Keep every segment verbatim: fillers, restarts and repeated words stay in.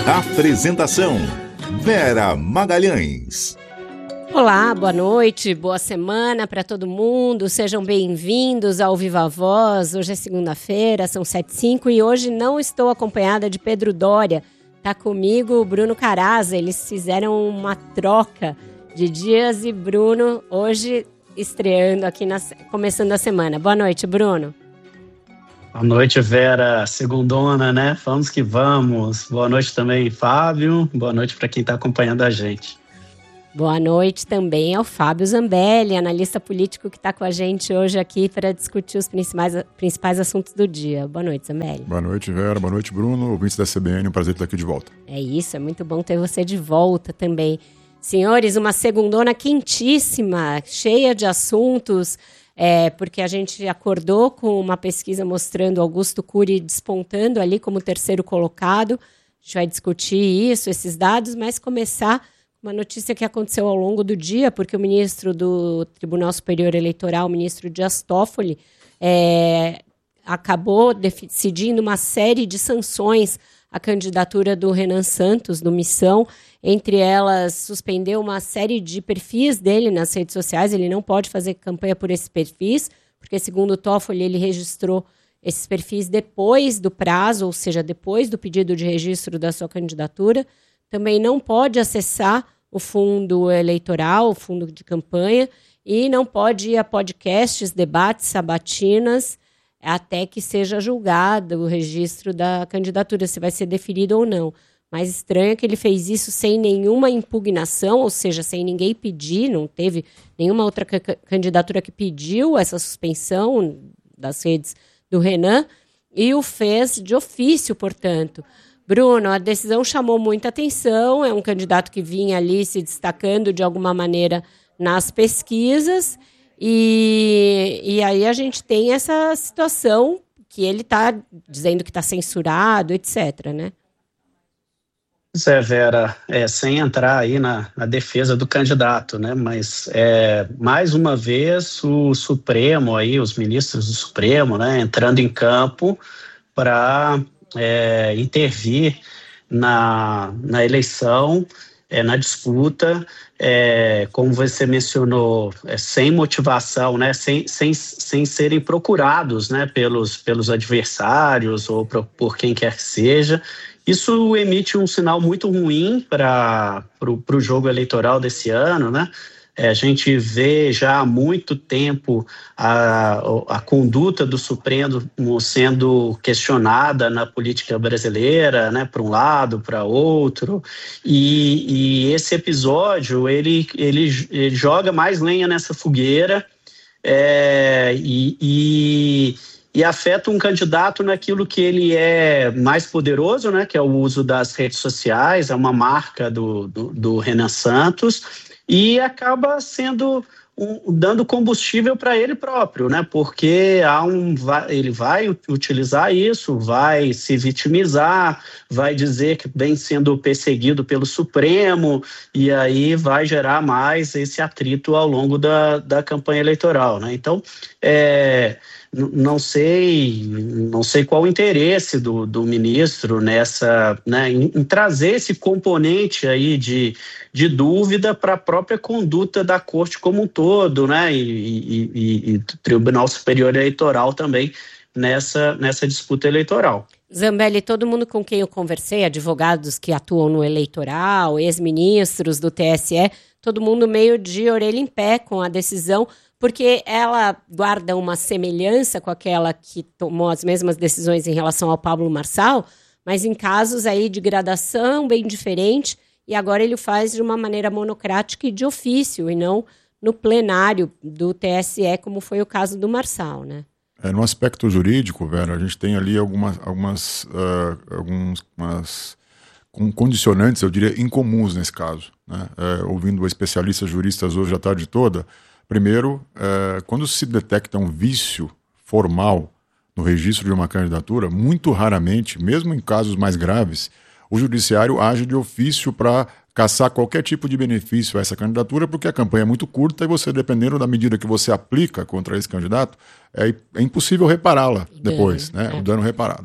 Apresentação: Vera Magalhães. Olá, boa noite, boa semana para todo mundo. Sejam bem-vindos ao Viva Voz. Hoje é segunda-feira, são sete e cinco e hoje não estou acompanhada de Pedro Doria. Tá comigo o Bruno Caraza. Eles fizeram uma troca de dias e Bruno hoje estreando aqui, na, começando a semana. Boa noite, Bruno. Boa noite, Vera. Segundona, né? Vamos que vamos. Boa noite também, Fábio. Boa noite para quem está acompanhando a gente. Boa noite também ao Fábio Zambelli, analista político que está com a gente hoje aqui para discutir os principais, principais assuntos do dia. Boa noite, Zambelli. Boa noite, Vera. Boa noite, Bruno. Ouvintes da C B N, um prazer estar aqui de volta. É isso, é muito bom ter você de volta também. Senhores, uma segundona quentíssima, cheia de assuntos, é, porque a gente acordou com uma pesquisa mostrando Augusto Cury despontando ali como terceiro colocado. A gente vai discutir isso, esses dados, mas começar uma notícia que aconteceu ao longo do dia, porque o ministro do Tribunal Superior Eleitoral, o ministro Dias Toffoli, é, acabou decidindo uma série de sanções à candidatura do Renan Santos, do Missão. Entre elas, suspendeu uma série de perfis dele nas redes sociais. Ele não pode fazer campanha por esses perfis, porque, segundo o Toffoli, ele registrou esses perfis depois do prazo, ou seja, depois do pedido de registro da sua candidatura. Também não pode acessar o fundo eleitoral, o fundo de campanha, e não pode ir a podcasts, debates, sabatinas, até que seja julgado o registro da candidatura, se vai ser deferido ou não. Mas estranho é que ele fez isso sem nenhuma impugnação, ou seja, sem ninguém pedir, não teve nenhuma outra c- candidatura que pediu essa suspensão das redes do Renan, e o fez de ofício, portanto. Bruno, a decisão chamou muita atenção, é um candidato que vinha ali se destacando de alguma maneira nas pesquisas, e, e aí a gente tem essa situação que ele está dizendo que está censurado, etc, né? Zé, Vera, é, sem entrar aí na, na defesa do candidato, né? Mas, é, mais uma vez, o Supremo, aí, os ministros do Supremo, né, entrando em campo para É, intervir na, na eleição, é, na disputa, é, como você mencionou, é, sem motivação, né, sem, sem, sem serem procurados, né, pelos, pelos adversários ou por, por quem quer que seja. Isso emite um sinal muito ruim para o jogo eleitoral desse ano, né? É, a gente vê já há muito tempo a, a conduta do Supremo sendo questionada na política brasileira, né, para um lado, para outro, e, e esse episódio ele, ele, ele joga mais lenha nessa fogueira é, e, e, e afeta um candidato naquilo que ele é mais poderoso, né, que é o uso das redes sociais, é uma marca do, do, do Renan Santos, e acaba sendo um, dando combustível para ele próprio, né? Porque há um, ele vai utilizar isso, vai se vitimizar, vai dizer que vem sendo perseguido pelo Supremo, e aí vai gerar mais esse atrito ao longo da, da campanha eleitoral, né? Então, é, não sei, não sei qual o interesse do, do ministro nessa, né, em, em trazer esse componente aí de, de dúvida para a própria conduta da corte como um todo, né, e, e, e, e do Tribunal Superior Eleitoral também nessa, nessa disputa eleitoral. Zambelli, todo mundo com quem eu conversei, advogados que atuam no eleitoral, ex-ministros do T S E, todo mundo meio de orelha em pé com a decisão, porque ela guarda uma semelhança com aquela que tomou as mesmas decisões em relação ao Pablo Marçal, mas em casos aí de gradação bem diferente, e agora ele o faz de uma maneira monocrática e de ofício, e não no plenário do T S E, como foi o caso do Marçal, né? É, no aspecto jurídico, Vera, a gente tem ali algumas, algumas, uh, algumas com condicionantes, eu diria, incomuns nesse caso, né? É, ouvindo especialistas juristas hoje a tarde toda, primeiro, é, quando se detecta um vício formal no registro de uma candidatura, muito raramente, mesmo em casos mais graves, o judiciário age de ofício para caçar qualquer tipo de benefício a essa candidatura, porque a campanha é muito curta e você, dependendo da medida que você aplica contra esse candidato, é, é impossível repará-la depois, né? O dano reparado.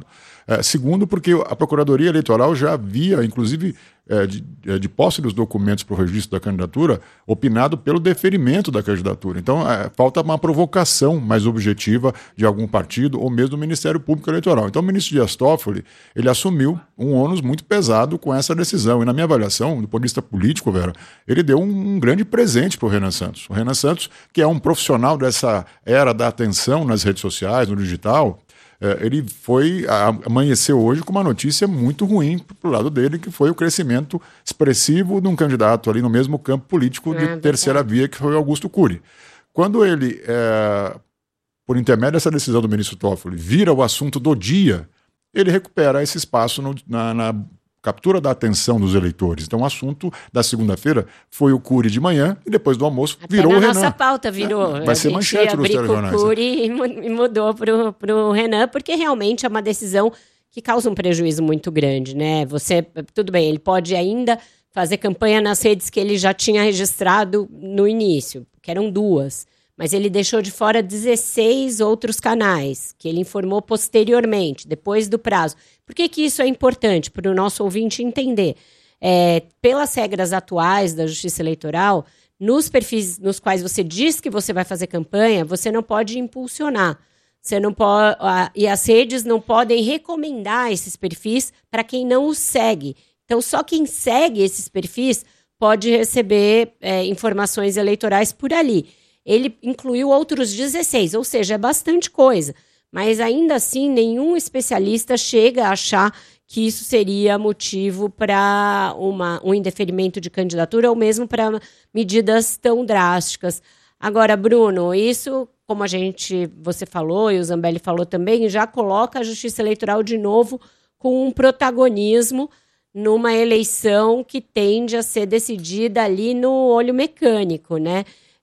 É, segundo, porque a Procuradoria Eleitoral já havia, inclusive, é, de, de posse dos documentos para o registro da candidatura, opinado pelo deferimento da candidatura. Então, é, falta uma provocação mais objetiva de algum partido ou mesmo do Ministério Público Eleitoral. Então, o ministro Dias Toffoli, ele assumiu um ônus muito pesado com essa decisão. E, na minha avaliação, do ponto de vista político, Vera, ele deu um, um grande presente para o Renan Santos. O Renan Santos, que é um profissional dessa era da atenção nas redes sociais, no digital, é, ele foi amanheceu hoje com uma notícia muito ruim para o lado dele, que foi o crescimento expressivo de um candidato ali no mesmo campo político de ah, terceira via, que foi Augusto Cury. Quando ele, é, por intermédio dessa decisão do ministro Toffoli, vira o assunto do dia, ele recupera esse espaço no, na, na captura da atenção dos eleitores. Então, o assunto da segunda-feira foi o Cury de manhã e depois do almoço Até virou o Renan. nossa pauta virou. É, vai ser manchete nos telejornais. O Cury e mudou para o Renan, porque realmente é uma decisão que causa um prejuízo muito grande, né? Você, tudo bem, ele pode ainda fazer campanha nas redes que ele já tinha registrado no início, que eram duas. Mas ele deixou de fora dezesseis outros canais, que ele informou posteriormente, depois do prazo. Por que que isso é importante para o nosso ouvinte entender? É, pelas regras atuais da Justiça Eleitoral, nos perfis nos quais você diz que você vai fazer campanha, você não pode impulsionar. Você não pode, a, e as redes não podem recomendar esses perfis para quem não os segue. Então, só quem segue esses perfis pode receber é, informações eleitorais por ali. Ele incluiu outros dezesseis, ou seja, é bastante coisa. Mas ainda assim, nenhum especialista chega a achar que isso seria motivo para um indeferimento de candidatura ou mesmo para medidas tão drásticas. Agora, Bruno, isso, como a gente, você falou e o Zambelli falou também, já coloca a Justiça Eleitoral de novo com um protagonismo numa eleição que tende a ser decidida ali no olho mecânico, né?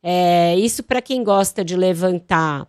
É, isso para quem gosta de levantar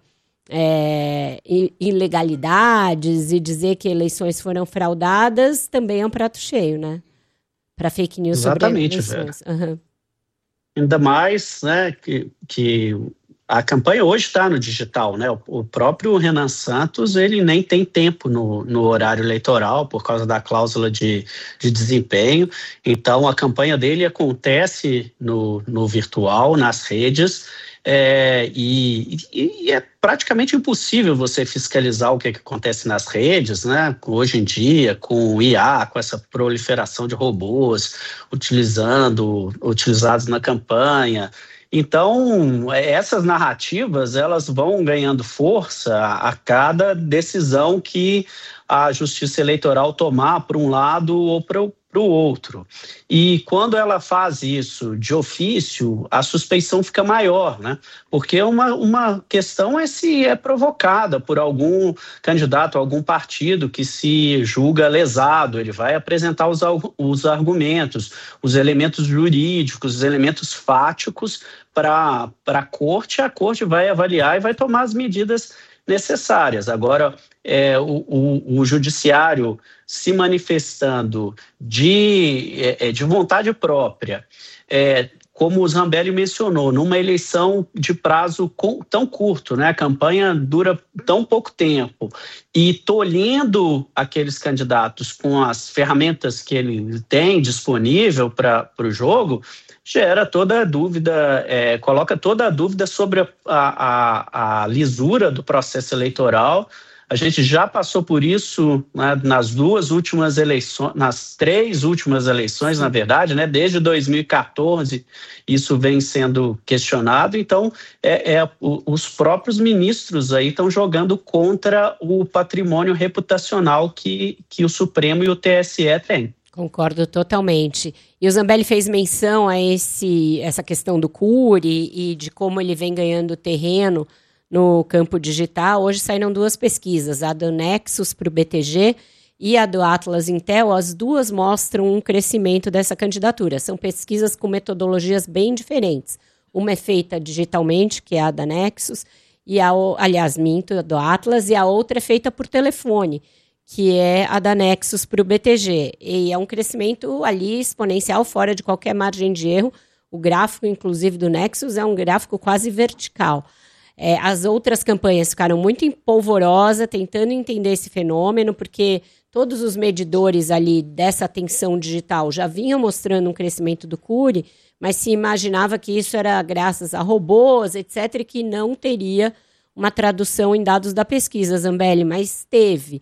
é, ilegalidades e dizer que eleições foram fraudadas, também é um prato cheio, né? Para fake news. Exatamente, sobre eleições. Uhum. Ainda mais, né, que, que a campanha hoje está no digital, né? O, o próprio Renan Santos, ele nem tem tempo no, no horário eleitoral por causa da cláusula de, de desempenho. Então, a campanha dele acontece no, no virtual, nas redes, é, e, e é praticamente impossível você fiscalizar o que, é que acontece nas redes, né? Hoje em dia, com o I A, com essa proliferação de robôs utilizando, utilizados na campanha. Então, essas narrativas, elas vão ganhando força a cada decisão que a Justiça Eleitoral tomar para um lado ou para o outro. E quando ela faz isso de ofício, a suspeição fica maior, né? Porque uma, uma questão é se é provocada por algum candidato, algum partido que se julga lesado, ele vai apresentar os, os argumentos, os elementos jurídicos, os elementos fáticos para a corte, a corte vai avaliar e vai tomar as medidas necessárias. Agora, é, o, o, o judiciário se manifestando de, é, de vontade própria, é, como o Zambelli mencionou, numa eleição de prazo com, tão curto, né? A campanha dura tão pouco tempo, e tolhendo aqueles candidatos com as ferramentas que ele tem disponível para o jogo, gera toda a dúvida, é, coloca toda a dúvida sobre a, a, a lisura do processo eleitoral. A gente já passou por isso, né, nas duas últimas eleições, nas três últimas eleições, na verdade, né, desde dois mil e quatorze, isso vem sendo questionado. Então, é, é, os próprios ministros aí estão jogando contra o patrimônio reputacional que, que o Supremo e o T S E têm. Concordo totalmente. E o Zambelli fez menção a esse, essa questão do Cury e de como ele vem ganhando terreno no campo digital. Hoje saíram duas pesquisas, a do Nexus para o B T G e a do Atlas Intel. As duas mostram um crescimento dessa candidatura. São pesquisas com metodologias bem diferentes. Uma é feita digitalmente, que é a da Nexus, e a, aliás, minto, a do Atlas, e a outra é feita por telefone, que é a da Nexus para o B T G. E é um crescimento ali exponencial, fora de qualquer margem de erro. O gráfico, inclusive, do Nexus é um gráfico quase vertical. É, as outras campanhas ficaram muito empolvorosas, tentando entender esse fenômeno, porque todos os medidores ali dessa atenção digital já vinham mostrando um crescimento do Cury, mas se imaginava que isso era graças a robôs, etcétera, e que não teria uma tradução em dados da pesquisa, Zambelli, mas teve.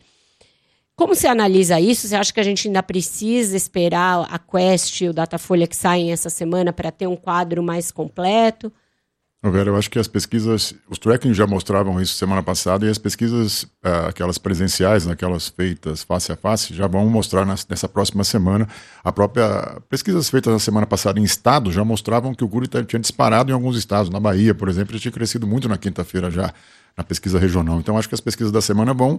Como você analisa isso? Você acha que a gente ainda precisa esperar a Quest e o Datafolha que saem essa semana para ter um quadro mais completo? Vera, eu acho que as pesquisas, os tracking já mostravam isso semana passada, e as pesquisas, uh, aquelas presenciais, aquelas feitas face a face, já vão mostrar nas, nessa próxima semana. A própria pesquisas feitas na semana passada em estado já mostravam que o Cury tinha disparado em alguns estados. Na Bahia, por exemplo, ele tinha crescido muito na quinta-feira já, na pesquisa regional. Então, acho que as pesquisas da semana vão...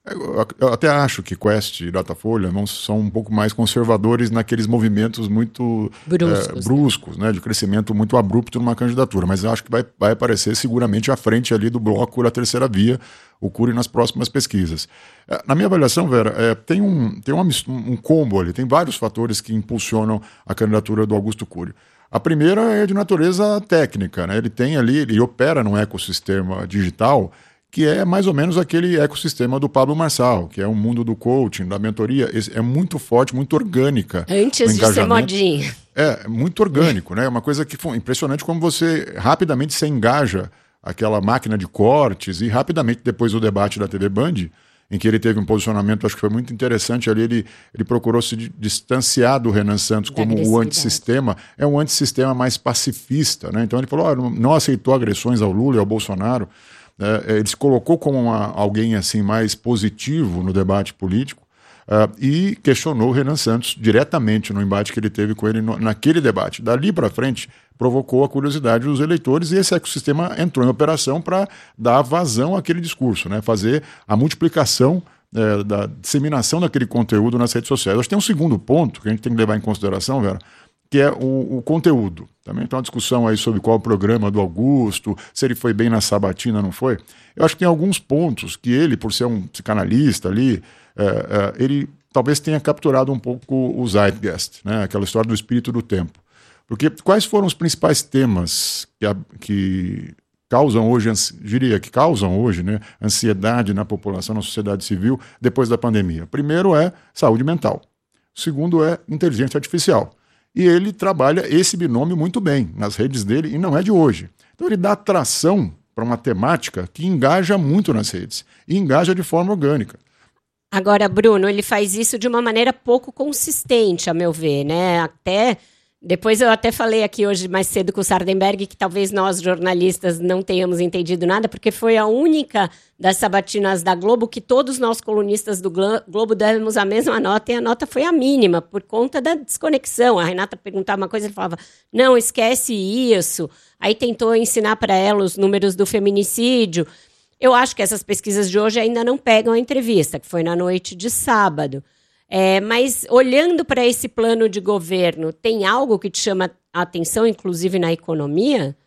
Eu até acho que Quest e Datafolha não são um pouco mais conservadores naqueles movimentos muito bruscos, é, bruscos né, de crescimento muito abrupto numa candidatura, mas eu acho que vai, vai aparecer seguramente à frente ali do bloco da terceira via, o Cury nas próximas pesquisas. É, na minha avaliação, Vera, é, tem, um, tem uma, um combo ali, tem vários fatores que impulsionam a candidatura do Augusto Cury. A primeira é de natureza técnica, né? Ele tem ali, ele opera num ecossistema digital que é mais ou menos aquele ecossistema do Pablo Marçal, que é um mundo do coaching, da mentoria, é muito forte, muito orgânica. Antes de ser modinha. É, muito orgânico, né? Uma coisa que foi impressionante como você rapidamente se engaja aquela máquina de cortes e rapidamente depois do debate da T V Band, em que ele teve um posicionamento, acho que foi muito interessante ali, ele, ele procurou se distanciar do Renan Santos como o antissistema, é um antissistema mais pacifista, né? Então ele falou, oh, não aceitou agressões ao Lula e ao Bolsonaro. É, ele se colocou como uma, alguém assim mais positivo no debate político uh, e questionou o Renan Santos diretamente no embate que ele teve com ele no, naquele debate. Dali para frente, provocou a curiosidade dos eleitores e esse ecossistema entrou em operação para dar vazão àquele discurso, né? Fazer a multiplicação é, da disseminação daquele conteúdo nas redes sociais. Acho que tem um segundo ponto que a gente tem que levar em consideração, Vera, que é o, o conteúdo. Também tem uma discussão aí sobre qual é o programa do Augusto, se ele foi bem na sabatina, não foi. Eu acho que tem alguns pontos que ele, por ser um psicanalista ali, é, é, ele talvez tenha capturado um pouco o zeitgeist, né? Aquela história do espírito do tempo. Porque quais foram os principais temas que, a, que causam hoje, diria que causam hoje, né, ansiedade na população, na sociedade civil, depois da pandemia? Primeiro é saúde mental. Segundo é inteligência artificial. E ele trabalha esse binômio muito bem nas redes dele e não é de hoje. Então ele dá atração para uma temática que engaja muito nas redes e engaja de forma orgânica. Agora, Bruno, ele faz isso de uma maneira pouco consistente, a meu ver, né? Até... Depois eu até falei aqui hoje mais cedo com o Sardenberg que talvez nós jornalistas não tenhamos entendido nada, porque foi a única das sabatinas da Globo que todos nós colunistas do Globo demos a mesma nota e a nota foi a mínima, por conta da desconexão. A Renata perguntava uma coisa e ele falava, não, esquece isso. Aí tentou ensinar para ela os números do feminicídio. Eu acho que essas pesquisas de hoje ainda não pegam a entrevista, que foi na noite de sábado. É, mas olhando para esse plano de governo, tem algo que te chama a atenção, inclusive na economia?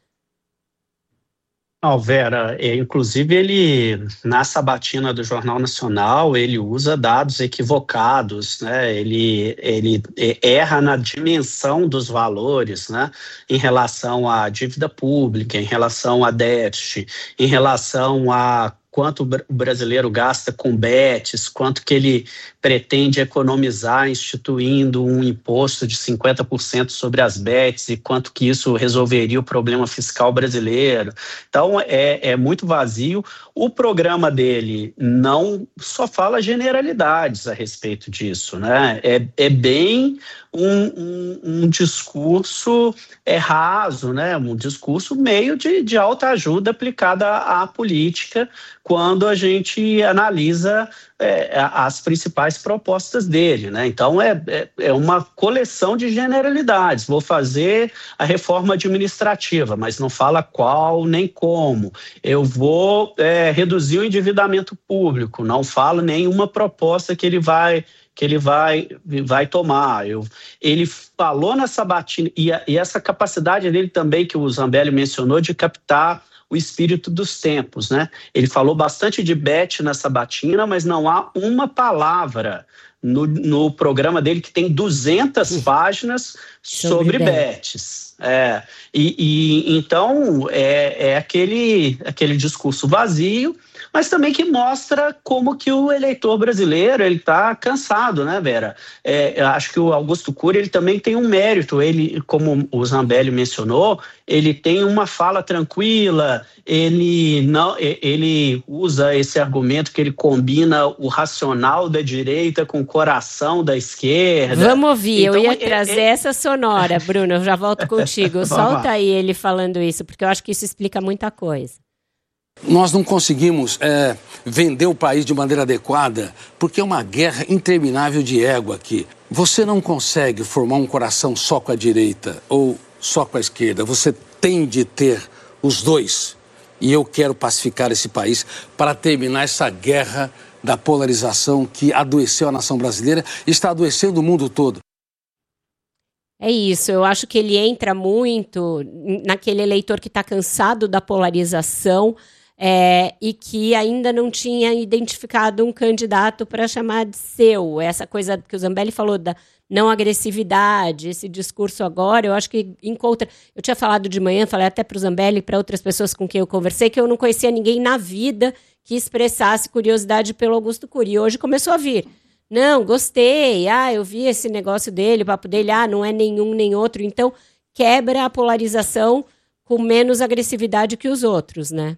Não, Vera, é, inclusive ele, na sabatina do Jornal Nacional, ele usa dados equivocados, né? ele, ele erra na dimensão dos valores, né? Em relação à dívida pública, em relação a déficit, em relação a quanto o brasileiro gasta com bets, quanto que ele pretende economizar instituindo um imposto de cinquenta por cento sobre as bets e quanto que isso resolveria o problema fiscal brasileiro. Então, é, é muito vazio. O programa dele não só fala generalidades a respeito disso, né? É, é bem um, um, um discurso é, raso, né? Um discurso meio de, de autoajuda aplicada à, à política, quando a gente analisa é, as principais propostas dele, né? Então, é, é, é uma coleção de generalidades. Vou fazer a reforma administrativa, mas não fala qual nem como. Eu vou é, reduzir o endividamento público, não fala nenhuma proposta que ele vai... que ele vai, vai tomar. Eu, ele falou na sabatina, e, a, e essa capacidade dele também, que o Zambelli mencionou, de captar o espírito dos tempos, né? Ele falou bastante de bet na sabatina, mas não há uma palavra no, no programa dele que tem duzentas páginas sobre, sobre bets. É, e, e, então, é, é aquele, aquele discurso vazio, mas também que mostra como que o eleitor brasileiro ele está cansado, né, Vera? É, eu acho que o Augusto Cury ele também tem um mérito, ele, como o Zambelli mencionou, ele tem uma fala tranquila, ele, não, ele usa esse argumento que ele combina o racional da direita com o coração da esquerda. Vamos ouvir, então, eu ia é, trazer é... essa sonora, Bruno, eu já volto contigo. Solta aí ele falando isso, porque eu acho que isso explica muita coisa. Nós não conseguimos é, vender o país de maneira adequada porque é uma guerra interminável de ego aqui. Você não consegue formar um coração só com a direita ou só com a esquerda. Você tem de ter os dois. E eu quero pacificar esse país para terminar essa guerra da polarização que adoeceu a nação brasileira e está adoecendo o mundo todo. É isso, eu acho que ele entra muito naquele eleitor que está cansado da polarização é, e que ainda não tinha identificado um candidato para chamar de seu. Essa coisa que o Zambelli falou da não agressividade, esse discurso agora, eu acho que encontra... Eu tinha falado de manhã, falei até para o Zambelli e para outras pessoas com quem eu conversei, que eu não conhecia ninguém na vida que expressasse curiosidade pelo Augusto Cury. E hoje começou a vir. Não, gostei, ah, eu vi esse negócio dele, o papo dele, ah, não é nenhum nem outro. Então, quebra a polarização com menos agressividade que os outros, né?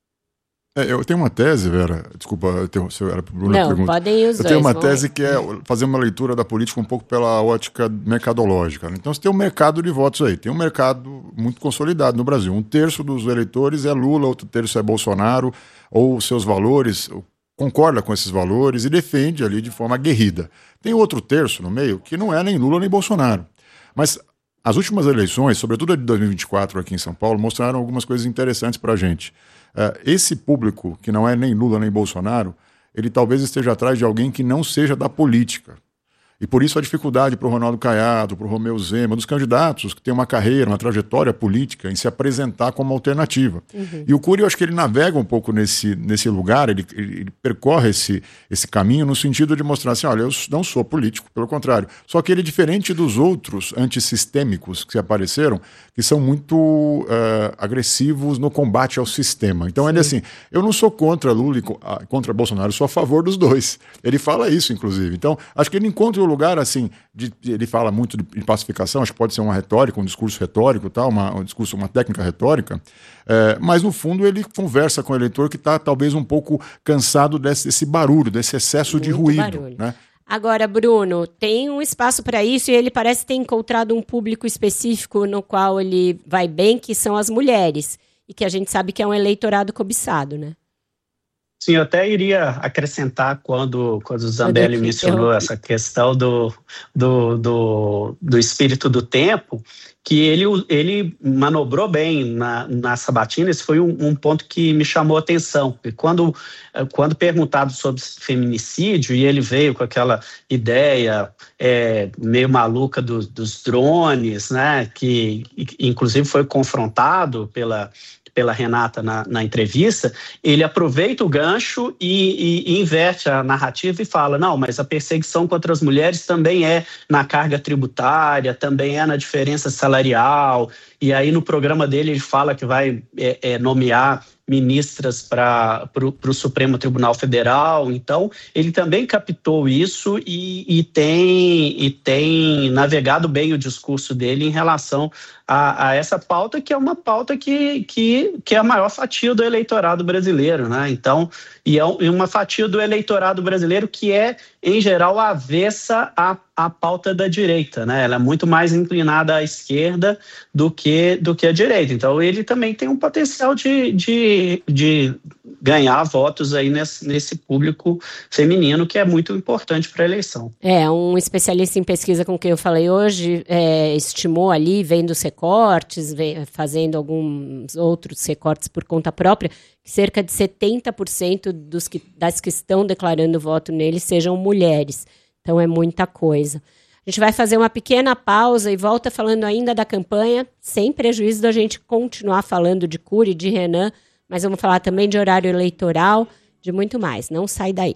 É, eu tenho uma tese, Vera, desculpa, eu tenho, se era pro Bruno não, a pergunta. Podem ir os eu dois, tenho uma tese aí. que é fazer uma leitura da política um pouco pela ótica mercadológica. Né? Então, você tem um mercado de votos aí, tem um mercado muito consolidado no Brasil. Um terço dos eleitores é Lula, outro terço é Bolsonaro, ou seus valores... concorda com esses valores e defende ali de forma aguerrida. Tem outro terço no meio que não é nem Lula nem Bolsonaro. Mas as últimas eleições, sobretudo a de dois mil e vinte e quatro aqui em São Paulo, mostraram algumas coisas interessantes para a gente. Uh, esse público, que não é nem Lula nem Bolsonaro, ele talvez esteja atrás de alguém que não seja da política. E por isso a dificuldade para o Ronaldo Caiado, para o Romeu Zema, dos candidatos que têm uma carreira, uma trajetória política, em se apresentar como alternativa. Uhum. E o Cury, eu acho que ele navega um pouco nesse, nesse lugar, ele, ele, ele percorre esse, esse caminho no sentido de mostrar assim, olha, eu não sou político, pelo contrário. Só que ele é diferente dos outros antissistêmicos que se apareceram, que são muito uh, agressivos no combate ao sistema. Então Sim. ele assim, eu não sou contra Lula e contra Bolsonaro, eu sou a favor dos dois. Ele fala isso, inclusive. Então, acho que ele encontra lugar assim, de, ele fala muito de, de pacificação, acho que pode ser uma retórica, um discurso retórico, tal, uma, um discurso, uma técnica retórica, é, mas no fundo ele conversa com o eleitor que está talvez um pouco cansado desse, desse barulho, desse excesso muito de ruído. Né? Agora, Bruno, tem um espaço para isso e ele parece ter encontrado um público específico no qual ele vai bem, que são as mulheres, e que a gente sabe que é um eleitorado cobiçado, né? Sim, eu até iria acrescentar quando, quando o Zambelli mencionou essa questão do, do, do, do espírito do tempo, que ele, ele manobrou bem na, na sabatina. Esse foi um, um ponto que me chamou a atenção. E quando, quando perguntado sobre feminicídio, e ele veio com aquela ideia é, meio maluca do, dos drones, né, que inclusive foi confrontado pela... pela Renata na, na entrevista, ele aproveita o gancho e, e, e inverte a narrativa e fala, não, mas a perseguição contra as mulheres também é na carga tributária, também é na diferença salarial, e aí no programa dele ele fala que vai é, é, nomear ministras para o Supremo Tribunal Federal. Então, ele também captou isso e, e, tem, e tem navegado bem o discurso dele em relação a, a essa pauta, que é uma pauta que, que, que é a maior fatia do eleitorado brasileiro, né? Então, e é uma fatia do eleitorado brasileiro que é, em geral, avessa à, à pauta da direita, né? Ela é muito mais inclinada à esquerda do que, do que à direita. Então, ele também tem um potencial de, de, de ganhar votos aí nesse, nesse público feminino, que é muito importante para a eleição. É, um especialista em pesquisa com quem eu falei hoje é, estimou ali, vendo os recortes, fazendo alguns outros recortes por conta própria, que cerca de setenta por cento dos que, das que estão declarando voto nele sejam mulheres. Então é muita coisa. A gente vai fazer uma pequena pausa e volta falando ainda da campanha, sem prejuízo da gente continuar falando de Cury, de Renan, mas vamos falar também de horário eleitoral, de muito mais. Não sai daí.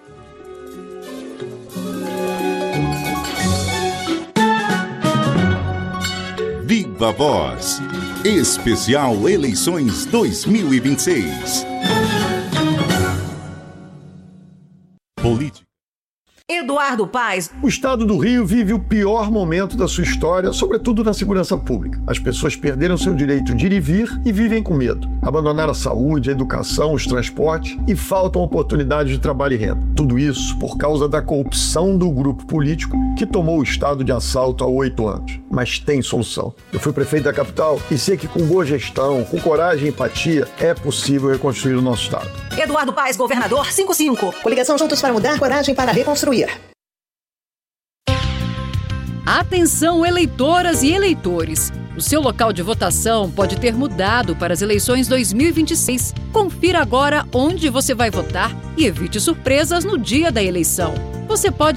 Viva Voz, especial Eleições dois mil e vinte e seis. Eduardo Paes. O estado do Rio vive o pior momento da sua história, sobretudo na segurança pública. As pessoas perderam seu direito de ir e vir e vivem com medo. Abandonaram a saúde, a educação, os transportes e faltam oportunidades de trabalho e renda. Tudo isso por causa da corrupção do grupo político que tomou o estado de assalto há oito anos. Mas tem solução. Eu fui prefeito da capital e sei que com boa gestão, com coragem e empatia, é possível reconstruir o nosso estado. Eduardo Paes, governador, cinquenta e cinco. Coligação Juntos para Mudar, coragem para reconstruir. Atenção, eleitoras e eleitores! O seu local de votação pode ter mudado para as eleições dois mil e vinte e seis. Confira agora onde você vai votar e evite surpresas no dia da eleição. Você pode